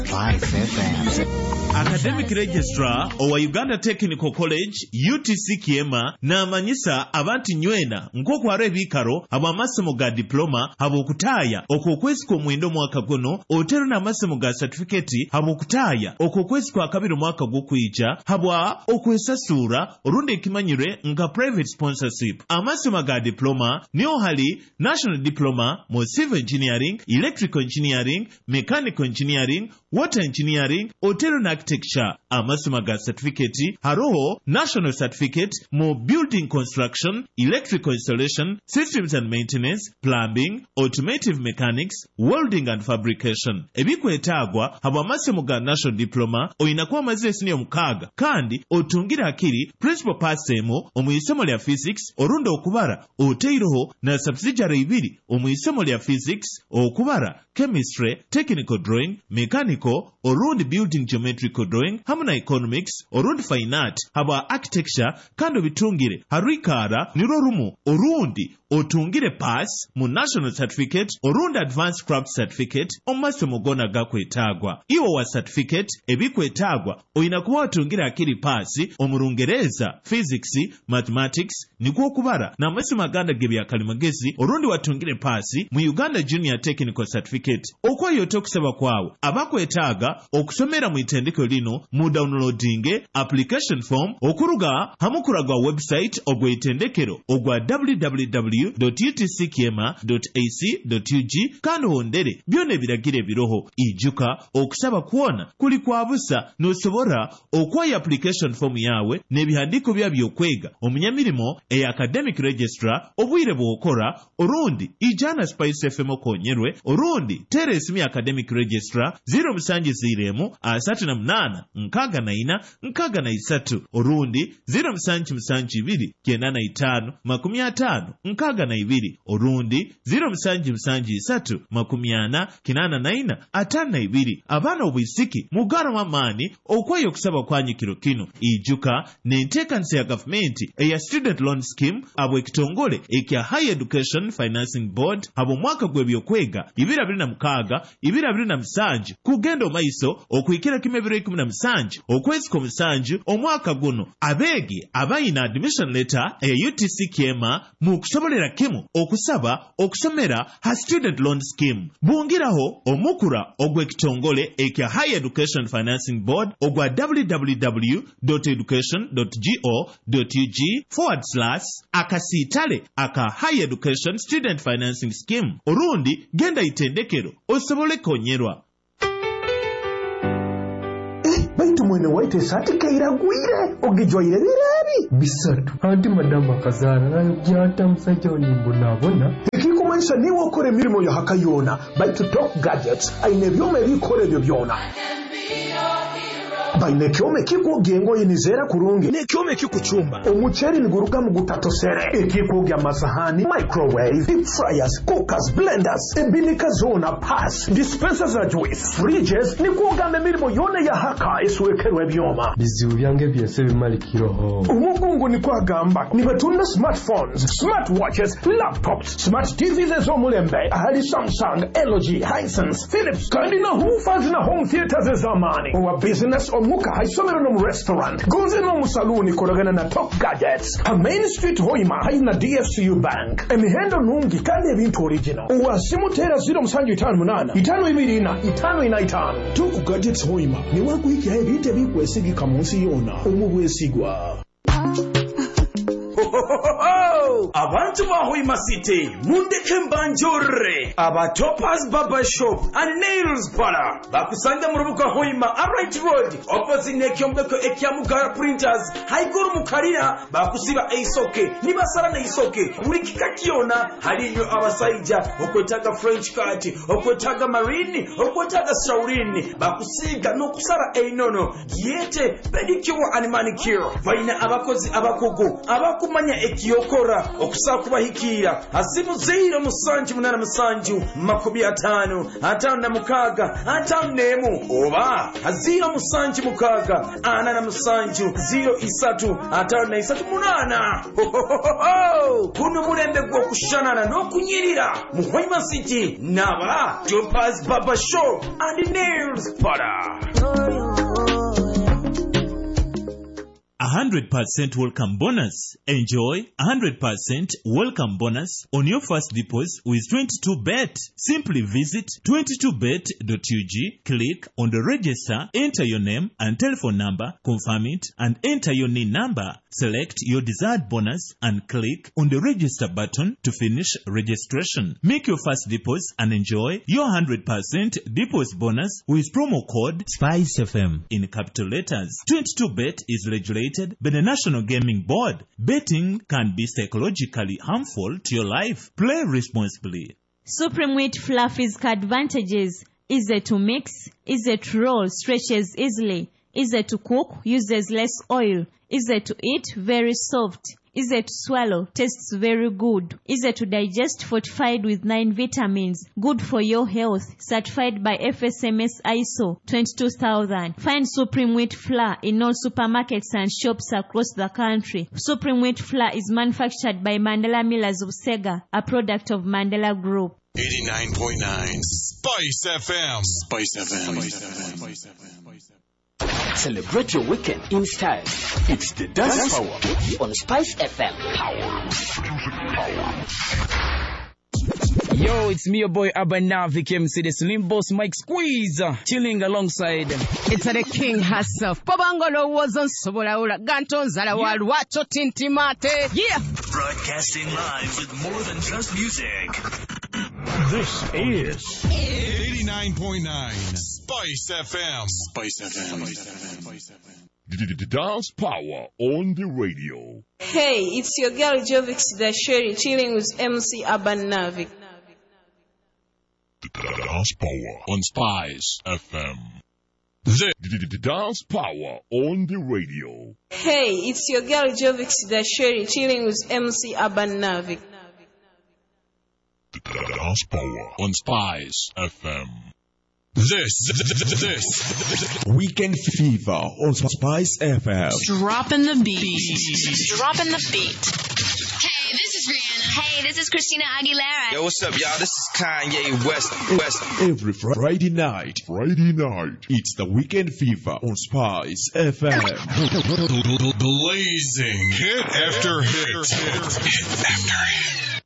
Vice FM. Academic Registrar owa Uganda Technical College UTC Kiema n'amanyisa abantu nywena nk'okwara ebikaro abo amasomo ga diploma abo okutaaya okwezi kw'omwenda omwaka guno otero n'amasomo ga certificate abo okutaaya okwezi kwa kabiri omwaka gw'okwijja habwa okwesasuura olundi ekimanyire nga private sponsorship. Amasomo ga diploma niyo hali National Diploma mu Civil Engineering, Electrical Engineering, Mechanical Engineering, Water Engineering, Hotel and Architecture. Amasomo ga certificate haroho National Certificate mu Building Construction, Electrical Installation, Systems and Maintenance, Plumbing, Automotive Mechanics, Welding and Fabrication. Ebikwetaagwa habwa amasomo ga National Diploma oyinakuwa amazire senior mukaaga kandi otungira akiri principal pass emu omuisomo lya physics orundi okubara oteiroho na subsidiary ibiri omuisomo lya physics okubara chemistry, technical drawing, mechanical orundi building geometrical drawing hamu na economics orundi fine art habwa architecture kandi obitungire harwikara nirwo rumu orundi otungire pass mu National Certificate orundi Advanced Craft Certificate omumasomo gona gakwetaagwa. Iwo wa certificate ebikwetaagwa oyina kuba watungire akiri pass omurungereza physics, mathematics nikwo okubara n'amasomo aganda g'ebyakalimagezi orundi watungire pass mu Uganda Junior Technical Certificate. Okwayote okusaba kwawe abakwetaaga okusomera mu itendekero lino mu downloading application form okuruga hamukuragwa website ogwa itendekero ogwa www.utckiema.ac.ug kandi hondere byona ebiragiro ebiroho ijuka okusaba kuona kuli kwa busa nosobora okwaya application form yawe n'ebihandiko byabyo okwega omunyamirimo academic registrar obwire bwokora orundi ijana Spice FM okonyerwe orundi teresimi academic registrar 07 38 64 63 orundi 07 2 95 52 orundi 07 3 abaana obwisiki mugara wamaani okwayo okusaba kwanyikiro kino ijuka n'enteekanisa ya gavumenti eya student loan scheme abo ekitongole ekya Higher Education Financing Board abo mwaka gw'ebyokwega 2026 kugenda omaiso okuyikira kimebiro 17 okwezi kw'omusanju omwaka guno abeegi abayina admission letter eya UTC Kiema mu kusobolera kimu okusaba okusomera ha student loan scheme. Bungiraho omukura ogw'ekitongole ekya Higher Education Financing Board ogwa www.education.go.ug/akasiitale aka Higher Education Student Financing Scheme orundi genda itendekero osobole konyerwa. Baitu mwene waite sati kairagwire ogijwaire birabi bisatu anti madama kazana nayo gyata musajja onimbonabona ikikumanisha niwo okora emirimo ya hakayona baitu Top Gadgets aine byoma ebikora ebyo byona baine kyome kikwoga engoye nizera kurungi nekyome kikuchumba omucheri niguruga mu gutatosere ekikwoga amasahani microwave deep fryers cookers blenders ebinika zona pass dispensers za juice fridges nikwoga emirimo yona ya haka eswekerwa ebyoma bizibu byange byese bimalikiroho umugungu nikwagamba nibatunda smartphones smartwatches laptops smart TVs ez'omulembe ahali Samsung LG Hisense Philips kandi na hoofers na home theaters ez'amaani owa business omuka haisomero no mu restaurant goze no mu saluni koragana na Top Gadgets a Main Street Hoima haina DFCU Bank emihendo nungi kandi ebintu original owa simutera 0758 524 Top Gadgets Hoima ni wakuhiki ebite bikwesigika munsi yona omubwesigwa. Abantu ba Hoima City mundeke mbanjore aba Toppers Barber Shop and Nails Parlor bakusanga mu rubuga Hoima Right Road opposite n'ekyombeko ekyamugara printers haiguru mukarira bakusiba eisoke nibasara na isoke buri kikakiona haliyo abasaija okwetaga French cut okwetaga marine okwetaga saurini bakusiga no kusara einono yete pedicure and manicure baina abakozi abakugu abakumanya ekiyokora okusaba kubahikira asimu 0785556 oba 0760338 kuno mulembe gw'okushanana n'okunyirira mu Hoima City n'aba Topaz Barber Shop and Nails Parlor. 100% welcome bonus. Enjoy 100% welcome bonus on your first deposit with 22bet. Simply visit 22bet.ug, click on the register, enter your name and telephone number, confirm it, and enter your NIN number. Select your desired bonus and click on the register button to finish registration. Make your first deposit and enjoy your 100% deposit bonus with promo code SPICE-FM in capital letters. 22bet is regulated by the National Gaming Board. Betting can be psychologically harmful to your life. Play responsibly. Supreme Wheat Fluffy's advantages: easy to mix, easy to roll, stretches easily, easy to cook, uses less oil, easy to eat, very soft, easy to swallow, tastes very good, easy to digest, fortified with 9 vitamins, good for your health, certified by FSMS ISO 22000. Find Supreme Wheat Flour in all supermarkets and shops across the country. Supreme Wheat Flour is manufactured by Mandela Millers of Sega, a product of Mandela Group. 89.9 Spice FM. Spice FM. Celebrate your weekend in style. It's the Dance Power on Spice FM. Yo, it's me, your boy Abanavik MC, the Slim Boss Mike Squeeze, chilling alongside. It's the king herself. Pobangolo was on Sobolaula, Ganton Zalawal, Wacho Tintimate. Yeah! Broadcasting live with more than just music. This is 89.9 Spice FM. Spice FM. The Dance Power on the radio. Hey, it's your girl Jovix the Sherry, chilling with MC Abanavik. The Dance Power on Spice FM. The Dance Power on the radio. Hey, it's your girl Jovix the Sherry, chilling with MC Abanavik. The Dance Power on Spice FM. This Weekend Fever on Spice FM. Dropping the beat. Dropping the beat. Hey, this is Rihanna. Hey, this is Christina Aguilera. Yo, what's up, y'all? This is Kanye West. Every Friday night, it's the Weekend Fever on Spice FM. Blazing hit after hit. Hit after hit.